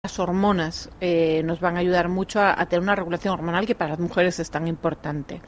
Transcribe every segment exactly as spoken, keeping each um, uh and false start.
Las hormonas eh, nos van a ayudar mucho a, a tener una regulación hormonal que para las mujeres es tan importante.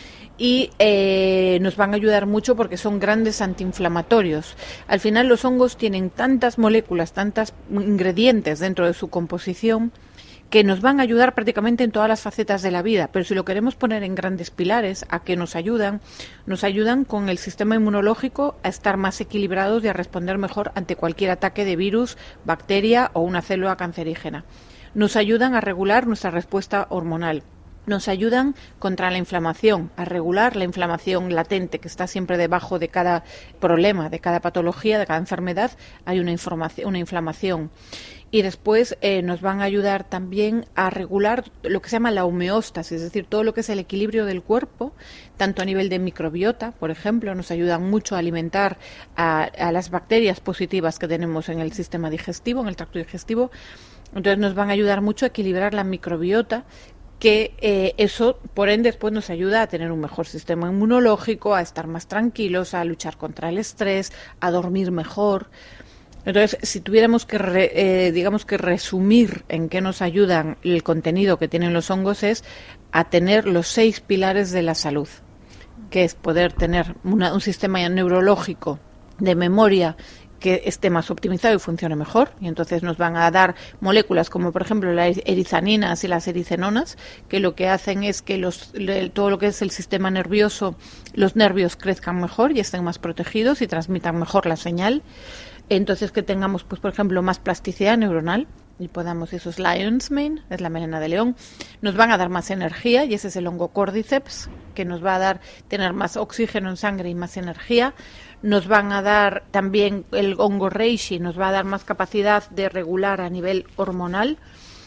Y eh, nos van a ayudar mucho porque son grandes antiinflamatorios. Al final los hongos tienen tantas moléculas, tantos ingredientes dentro de su composición que nos van a ayudar prácticamente en todas las facetas de la vida, pero si lo queremos poner en grandes pilares, ¿a qué nos ayudan? Nos ayudan con el sistema inmunológico a estar más equilibrados y a responder mejor ante cualquier ataque de virus, bacteria o una célula cancerígena. Nos ayudan a regular nuestra respuesta hormonal. Nos ayudan contra la inflamación, a regular la inflamación latente que está siempre debajo de cada problema, de cada patología, de cada enfermedad, hay una, una inflamación. Y después eh, nos van a ayudar también a regular lo que se llama la homeostasis, es decir, todo lo que es el equilibrio del cuerpo, tanto a nivel de microbiota, por ejemplo, nos ayudan mucho a alimentar a, a las bacterias positivas que tenemos en el sistema digestivo, en el tracto digestivo. Entonces nos van a ayudar mucho a equilibrar la microbiota, que eh, eso, por ende, después nos ayuda a tener un mejor sistema inmunológico, a estar más tranquilos, a luchar contra el estrés, a dormir mejor. Entonces, si tuviéramos que, re, eh, digamos que resumir en qué nos ayudan el contenido que tienen los hongos es a tener los seis pilares de la salud, que es poder tener una, un sistema neurológico de memoria que esté más optimizado y funcione mejor, y entonces nos van a dar moléculas como por ejemplo las erizaninas y las ericenonas, que lo que hacen es que los, todo lo que es el sistema nervioso, los nervios crezcan mejor y estén más protegidos y transmitan mejor la señal. Entonces que tengamos, pues por ejemplo, más plasticidad neuronal y podamos, eso es Lion's Mane, es la melena de león, nos van a dar más energía y ese es el hongo Cordyceps, que nos va a dar tener más oxígeno en sangre y más energía. Nos van a dar también el hongo reishi, nos va a dar más capacidad de regular a nivel hormonal.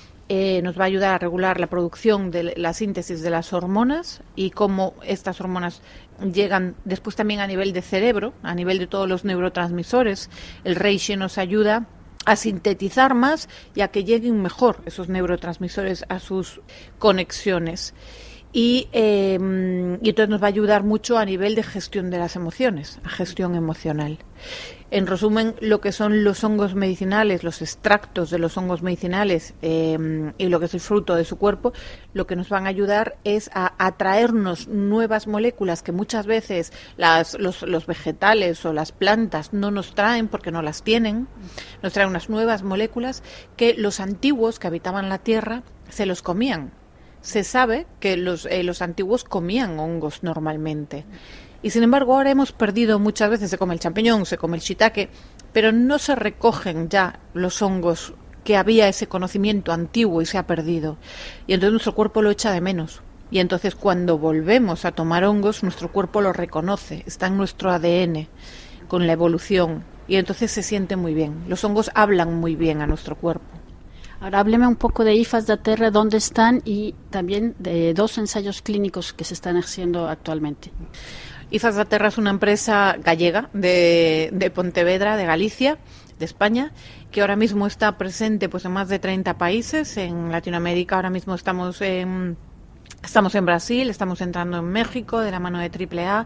Eh, nos va a ayudar a regular la producción de la síntesis de las hormonas y cómo estas hormonas llegan después también a nivel de cerebro, a nivel de todos los neurotransmisores. El reishi nos ayuda a sintetizar más y a que lleguen mejor esos neurotransmisores a sus conexiones. Y, eh, y entonces nos va a ayudar mucho a nivel de gestión de las emociones, a gestión emocional. En resumen, lo que son los hongos medicinales, los extractos de los hongos medicinales eh, y lo que es el fruto de su cuerpo, lo que nos van a ayudar es a atraernos nuevas moléculas que muchas veces las, los, los vegetales o las plantas no nos traen porque no las tienen. Nos traen unas nuevas moléculas que los antiguos que habitaban la tierra se los comían. Se sabe que los, eh, los antiguos comían hongos normalmente. Y sin embargo ahora hemos perdido muchas veces, se come el champiñón, se come el shiitake, pero no se recogen ya los hongos que había ese conocimiento antiguo y se ha perdido. Y entonces nuestro cuerpo lo echa de menos. Y entonces cuando volvemos a tomar hongos, nuestro cuerpo lo reconoce, está en nuestro A D N con la evolución. Y entonces se siente muy bien. Los hongos hablan muy bien a nuestro cuerpo. Ahora hábleme un poco de IFAS da Terra, dónde están y también de dos ensayos clínicos que se están haciendo actualmente. IFAS da Terra es una empresa gallega de, de Pontevedra, de Galicia, de España, que ahora mismo está presente pues en más de treinta países. En Latinoamérica ahora mismo estamos en, estamos en Brasil, estamos entrando en México de la mano de Triple A,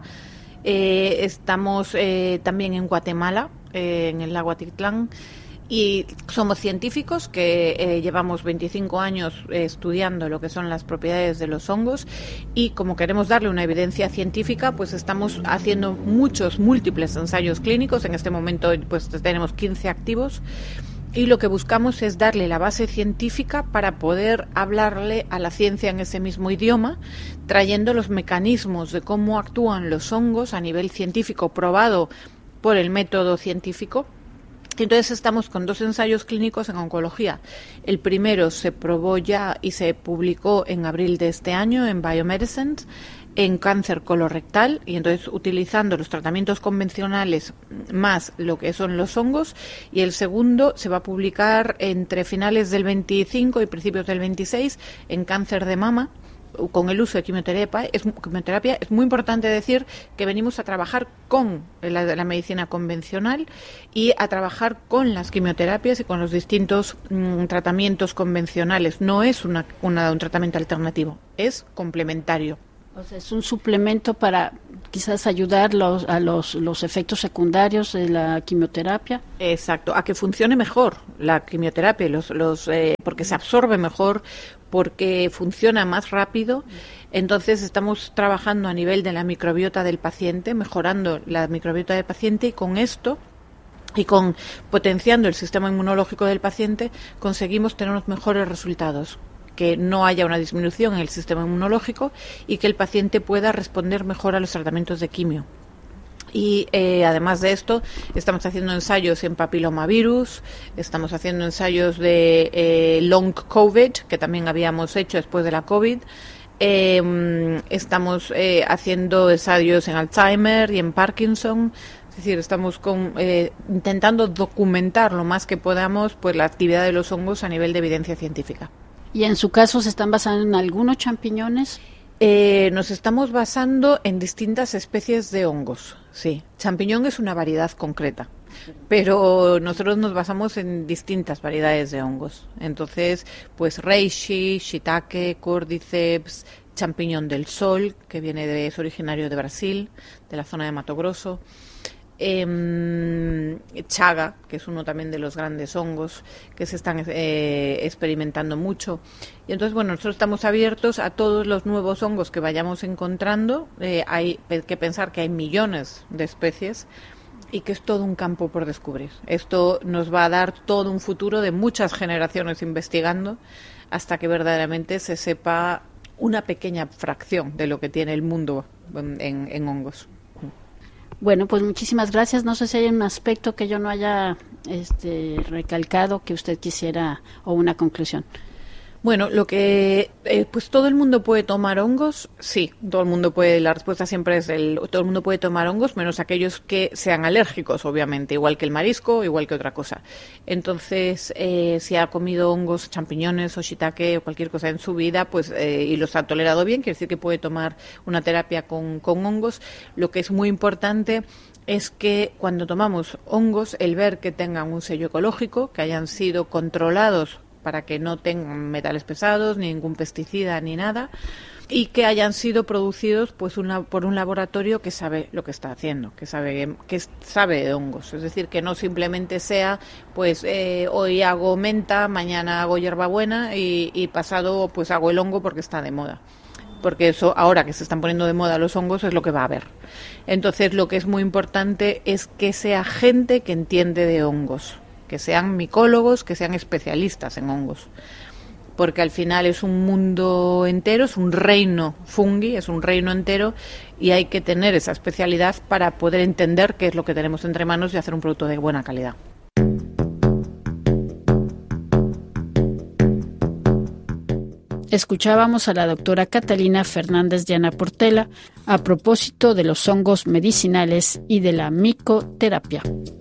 eh, estamos eh, también en Guatemala, eh, en el lago Atitlán. Y somos científicos que eh, llevamos veinticinco años eh, estudiando lo que son las propiedades de los hongos y como queremos darle una evidencia científica, pues estamos haciendo muchos, múltiples ensayos clínicos. En este momento pues tenemos quince activos y lo que buscamos es darle la base científica para poder hablarle a la ciencia en ese mismo idioma, trayendo los mecanismos de cómo actúan los hongos a nivel científico probado por el método científico. Entonces estamos con dos ensayos clínicos en oncología. El primero se probó ya y se publicó en abril de este año en Biomedicine en cáncer colorectal y entonces utilizando los tratamientos convencionales más lo que son los hongos, y el segundo se va a publicar entre finales del veinticinco y principios del veintiséis en cáncer de mama con el uso de quimioterapia. Es, quimioterapia. Es muy importante decir que venimos a trabajar con la, la medicina convencional y a trabajar con las quimioterapias y con los distintos mmm, tratamientos convencionales. No es una, una, un tratamiento alternativo, es complementario. O sea, es un suplemento para quizás ayudar los, a los, los efectos secundarios de la quimioterapia. Exacto, a que funcione mejor la quimioterapia, los, los, eh, porque se absorbe mejor, porque funciona más rápido. Entonces estamos trabajando a nivel de la microbiota del paciente, mejorando la microbiota del paciente, y con esto y con potenciando el sistema inmunológico del paciente conseguimos tener unos mejores resultados, que no haya una disminución en el sistema inmunológico y que el paciente pueda responder mejor a los tratamientos de quimio. Y eh, además de esto, estamos haciendo ensayos en papilomavirus, estamos haciendo ensayos de eh, long COVID, que también habíamos hecho después de la COVID. Eh, estamos eh, haciendo ensayos en Alzheimer y en Parkinson. Es decir, estamos con, eh, intentando documentar lo más que podamos pues la actividad de los hongos a nivel de evidencia científica. ¿Y en su caso se están basando en algunos champiñones? Eh, nos estamos basando en distintas especies de hongos, sí. Champiñón es una variedad concreta, pero nosotros nos basamos en distintas variedades de hongos. Entonces, pues reishi, shiitake, cordyceps, champiñón del sol, que viene de, es originario de Brasil, de la zona de Mato Grosso. Eh, chaga, que es uno también de los grandes hongos que se están eh, experimentando mucho. Y entonces, bueno, nosotros estamos abiertos a todos los nuevos hongos que vayamos encontrando. Eh, hay que pensar que hay millones de especies y que es todo un campo por descubrir. Esto nos va a dar todo un futuro de muchas generaciones investigando hasta que verdaderamente se sepa una pequeña fracción de lo que tiene el mundo en, en, en hongos. Bueno, pues muchísimas gracias. No sé si hay un aspecto que yo no haya este, recalcado que usted quisiera, o una conclusión. Bueno, lo que, eh, pues todo el mundo puede tomar hongos, sí, todo el mundo puede, la respuesta siempre es el, todo el mundo puede tomar hongos, menos aquellos que sean alérgicos, obviamente, igual que el marisco, igual que otra cosa. Entonces, eh, si ha comido hongos, champiñones o shiitake o cualquier cosa en su vida, pues, eh, y los ha tolerado bien, quiere decir que puede tomar una terapia con, con hongos. Lo que es muy importante es que cuando tomamos hongos, el ver que tengan un sello ecológico, que hayan sido controlados para que no tengan metales pesados, ni ningún pesticida, ni nada, y que hayan sido producidos pues una, por un laboratorio que sabe lo que está haciendo, que sabe que sabe de hongos. Es decir, que no simplemente sea, pues eh, hoy hago menta, mañana hago hierbabuena y, y pasado pues hago el hongo porque está de moda. Porque eso, ahora que se están poniendo de moda los hongos, es lo que va a haber. Entonces, lo que es muy importante es que sea gente que entiende de hongos, que sean micólogos, que sean especialistas en hongos, porque al final es un mundo entero, es un reino fungi, es un reino entero, y hay que tener esa especialidad para poder entender qué es lo que tenemos entre manos y hacer un producto de buena calidad. Escuchábamos a la doctora Catalina Fernández Llana Portela a propósito de los hongos medicinales y de la micoterapia.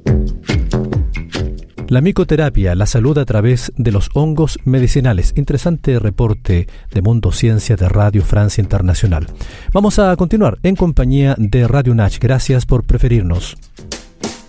La micoterapia, la salud a través de los hongos medicinales. Interesante reporte de Mundo Ciencia de Radio Francia Internacional. Vamos a continuar en compañía de Radio Nach. Gracias por preferirnos.